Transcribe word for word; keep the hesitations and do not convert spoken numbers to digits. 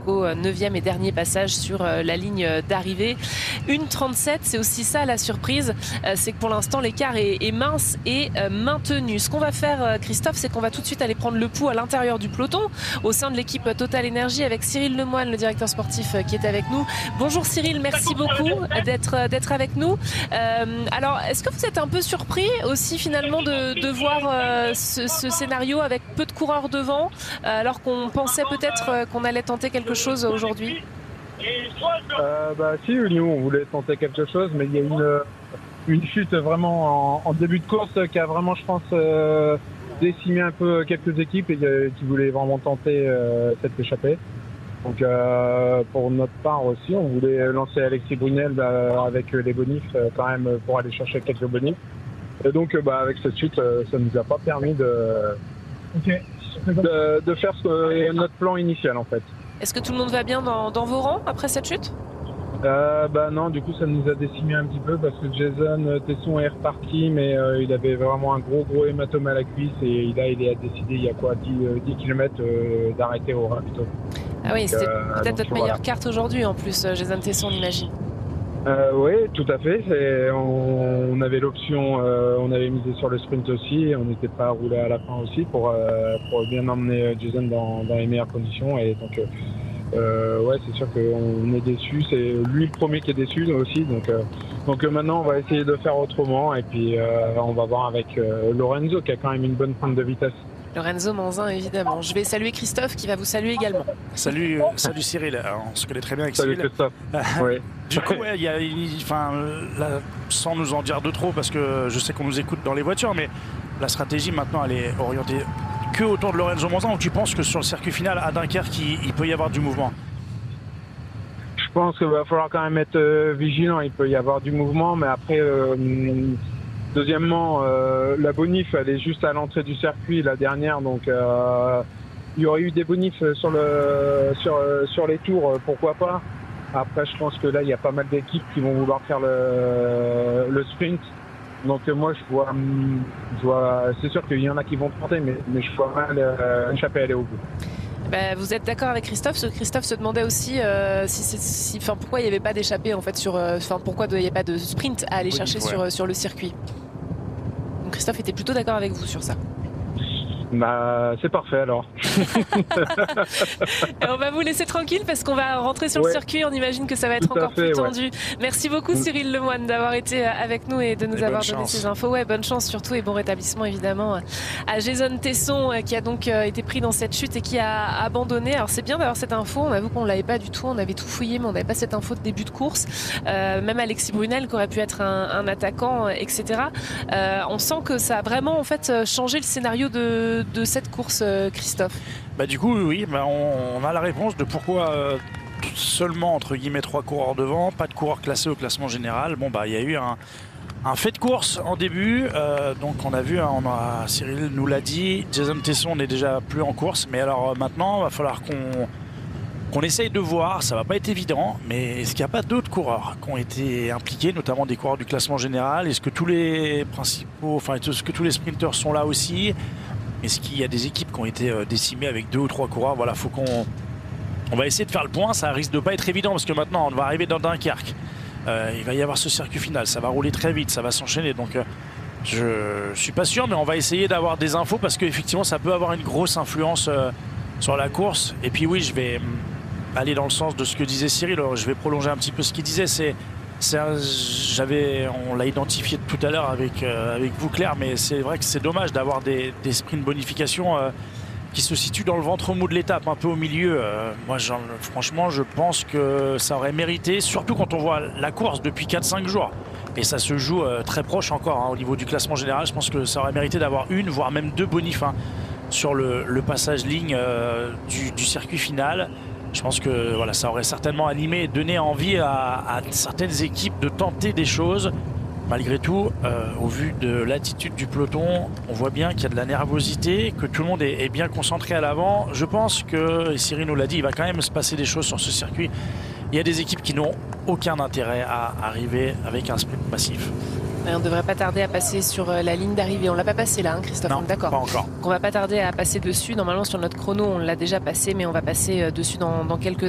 jusqu'au neuvième et dernier passage sur la ligne d'arrivée. une trente-sept, c'est aussi ça la surprise, c'est que pour l'instant l'écart est, est mince et maintenu. Ce qu'on va faire, Christophe, c'est qu'on va tout de suite aller prendre le pouls à l'intérieur du peloton, au sein de l'équipe Total Énergie, avec Cyril Lemoine, le directeur sportif qui est avec nous. Bonjour Cyril, merci beaucoup d'être d'être avec nous. Euh, alors, est-ce que vous êtes un peu surpris aussi finalement de, de voir euh, ce, ce scénario avec peu de coureurs devant, euh, alors qu'on pensait peut-être euh, qu'on allait tenter quelque chose aujourd'hui? euh, bah si, nous on voulait tenter quelque chose, mais il y a une, une chute vraiment en, en début de course qui a vraiment, je pense, euh, décimé un peu quelques équipes et euh, qui voulaient vraiment tenter euh, cette échappée. Donc euh, pour notre part aussi, on voulait lancer Alexis Brunel bah, avec les bonifs euh, quand même pour aller chercher quelques bonifs. Et donc bah, avec cette chute, euh, ça nous a pas permis de, okay. de, de faire ce, notre plan initial en fait. Est-ce que tout le monde va bien dans, dans vos rangs après cette chute? Euh, bah non, du coup ça nous a décimé un petit peu parce que Jason Tesson est reparti, mais euh, il avait vraiment un gros gros hématome à la cuisse et là il a décidé il y a quoi dix kilomètres euh, d'arrêter au ravito. Ah oui, c'était euh, peut-être notre meilleure voilà. carte aujourd'hui en plus, Jason Tesson, on imagine. Euh, oui, tout à fait. On, on avait l'option, euh, on avait misé sur le sprint aussi, on n'était pas roulé à la fin aussi pour, euh, pour bien emmener Jason dans, dans les meilleures conditions et donc. Euh, Euh, ouais, c'est sûr qu'on est déçu. C'est lui le premier qui est déçu aussi. Donc, euh, donc euh, maintenant, on va essayer de faire autrement. Et puis, euh, on va voir avec euh, Lorenzo qui a quand même une bonne pointe de vitesse. Lorenzo Manzin, évidemment. Je vais saluer Christophe qui va vous saluer également. Salut, euh, salut Cyril. Alors, on se connaît très bien avec salut Cyril. Christophe. ouais. Du coup, ouais, il y a, enfin, là, sans nous en dire de trop, parce que je sais qu'on nous écoute dans les voitures, mais la stratégie maintenant, elle est orientée que autour de Lorenzo Manzin, ou tu penses que sur le circuit final à Dunkerque, il, il peut y avoir du mouvement? Je pense qu'il va falloir quand même être euh, vigilant. Il peut y avoir du mouvement, mais après, euh, deuxièmement, euh, la bonif, elle est juste à l'entrée du circuit, la dernière, donc euh, il y aurait eu des bonifs sur, le, sur, sur les tours, pourquoi pas. Après, je pense que là, il y a pas mal d'équipes qui vont vouloir faire le, le sprint. Donc euh, moi, je vois, je vois c'est sûr qu'il y en a qui vont tenter, mais, mais je vois mal euh, échapper à aller au bout. Ben, vous êtes d'accord avec Christophe? Christophe se demandait aussi euh, si, si, enfin, pourquoi il n'y avait pas d'échappée en fait sur, enfin, pourquoi il n'y avait pas de sprint à aller oui, chercher ouais. sur, sur le circuit. Donc Christophe était plutôt d'accord avec vous sur ça. Bah, c'est parfait alors. On va vous laisser tranquille parce qu'on va rentrer sur ouais. le circuit. On imagine que ça va être Tout encore fait, plus tendu. Ouais. Merci beaucoup Cyril Lemoine d'avoir été avec nous et de nous et avoir donné chance. ces infos. Ouais, bonne chance surtout et bon rétablissement évidemment à Jason Tesson qui a donc été pris dans cette chute et qui a abandonné. Alors c'est bien d'avoir cette info. On avoue qu'on l'avait pas du tout. On avait tout fouillé, mais on n'avait pas cette info de début de course. Euh, même Alexis Brunel qui aurait pu être un, un attaquant, et cetera. Euh, on sent que ça a vraiment en fait changé le scénario de de cette course, Christophe? Bah du coup oui, bah on, on a la réponse de pourquoi euh, seulement entre guillemets trois coureurs devant, pas de coureurs classés au classement général. Bon bah il y a eu un, un fait de course en début, euh, donc on a vu, hein, on a, Cyril nous l'a dit, Jason Tesson n'est déjà plus en course, mais alors maintenant il va falloir qu'on qu'on essaye de voir, ça va pas être évident, mais est-ce qu'il n'y a pas d'autres coureurs qui ont été impliqués, notamment des coureurs du classement général? Est-ce que tous les principaux, enfin est-ce que tous les sprinteurs sont là aussi? Est-ce qu'il y a des équipes qui ont été décimées avec deux ou trois coureurs? Voilà, faut qu'on on va essayer de faire le point. Ça risque de pas être évident parce que maintenant on va arriver dans Dunkerque. Euh, il va y avoir ce circuit final, ça va rouler très vite, ça va s'enchaîner. Donc euh, je suis pas sûr, mais on va essayer d'avoir des infos parce qu'effectivement ça peut avoir une grosse influence euh, sur la course. Et puis oui, je vais aller dans le sens de ce que disait Cyril. Alors, je vais prolonger un petit peu ce qu'il disait. C'est J'avais, on l'a identifié tout à l'heure avec, euh, avec vous Claire, mais c'est vrai que c'est dommage d'avoir des, des sprints bonification euh, qui se situent dans le ventre mou de l'étape, un peu au milieu. Euh, moi, genre, franchement, je pense que ça aurait mérité, surtout quand on voit la course depuis quatre cinq jours. Et ça se joue euh, très proche encore hein, au niveau du classement général. Je pense que ça aurait mérité d'avoir une, voire même deux bonifs hein, sur le, le passage ligne euh, du, du circuit final. Je pense que voilà, ça aurait certainement animé et donné envie à, à certaines équipes de tenter des choses. Malgré tout, euh, au vu de l'attitude du peloton, on voit bien qu'il y a de la nervosité, que tout le monde est, est bien concentré à l'avant. Je pense que, et Cyril nous l'a dit, il va quand même se passer des choses sur ce circuit. Il y a des équipes qui n'ont aucun intérêt à arriver avec un sprint massif. On ne devrait pas tarder à passer sur la ligne d'arrivée. On ne l'a pas passé là, hein, Christophe? Non, d'accord. Pas encore. On ne va pas tarder à passer dessus. Normalement, sur notre chrono, on l'a déjà passé, mais on va passer dessus dans, dans quelques